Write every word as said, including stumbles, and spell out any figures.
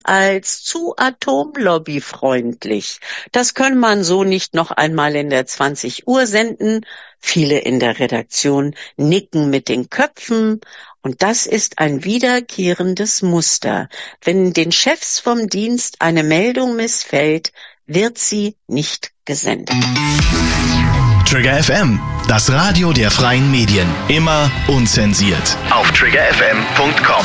als zu atomlobbyfreundlich. Das kann man so nicht noch einmal in der zwanzig Uhr senden. Viele in der Redaktion nicken mit den Köpfen. Und das ist ein wiederkehrendes Muster. Wenn den Chefs vom Dienst eine Meldung missfällt, wird sie nicht gesendet. Trigger F M, das Radio der freien Medien. Immer unzensiert. Auf trigger f m punkt com.